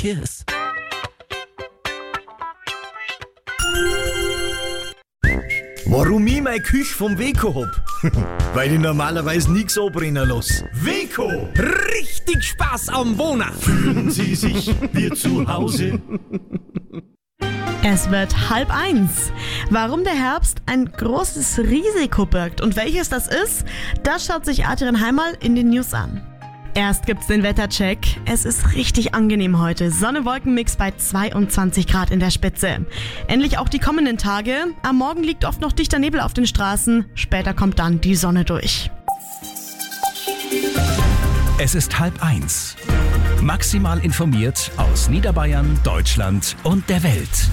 Cheers. Warum ich meine Küche vom Weco hab? Weil ich normalerweise nichts anbrennen lasse. Weco! Richtig Spaß am Wohnen. Fühlen Sie sich wie zu Hause? Es wird 12:30. Warum der Herbst ein großes Risiko birgt und welches das ist, das schaut sich Adrian Heimal in den News an. Erst gibt's den Wettercheck. Es ist richtig angenehm heute. Sonne-Wolken-Mix bei 22 Grad in der Spitze. Ähnlich auch die kommenden Tage. Am Morgen liegt oft noch dichter Nebel auf den Straßen. Später kommt dann die Sonne durch. Es ist 12:30. Maximal informiert aus Niederbayern, Deutschland und der Welt.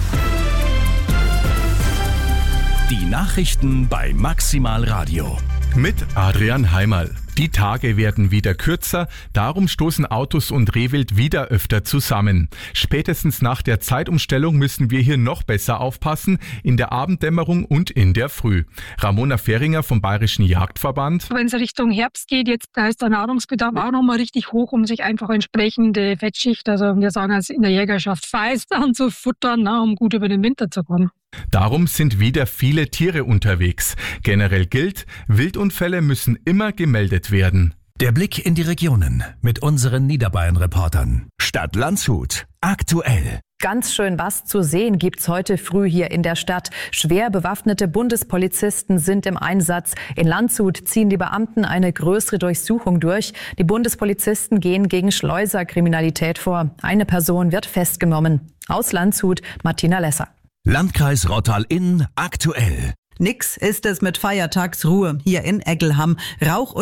Die Nachrichten bei Maximal Radio. Mit Adrian Heimal. Die Tage werden wieder kürzer, darum stoßen Autos und Rehwild wieder öfter zusammen. Spätestens nach der Zeitumstellung müssen wir hier noch besser aufpassen, in der Abenddämmerung und in der Früh. Ramona Fehringer vom Bayerischen Jagdverband. Wenn es Richtung Herbst geht, jetzt da ist der Nahrungsbedarf auch nochmal richtig hoch, um sich einfach entsprechende Fettschicht, also wir sagen es in der Jägerschaft Feist, anzufuttern, um gut über den Winter zu kommen. Darum sind wieder viele Tiere unterwegs. Generell gilt, Wildunfälle müssen immer gemeldet werden. Der Blick in die Regionen mit unseren Niederbayern-Reportern. Stadt Landshut. Aktuell. Ganz schön was zu sehen gibt's heute früh hier in der Stadt. Schwer bewaffnete Bundespolizisten sind im Einsatz. In Landshut ziehen die Beamten eine größere Durchsuchung durch. Die Bundespolizisten gehen gegen Schleuserkriminalität vor. Eine Person wird festgenommen. Aus Landshut, Martina Lesser. Landkreis Rottal-Inn aktuell. Nix ist es mit Feiertagsruhe hier in Eggelham. Rauch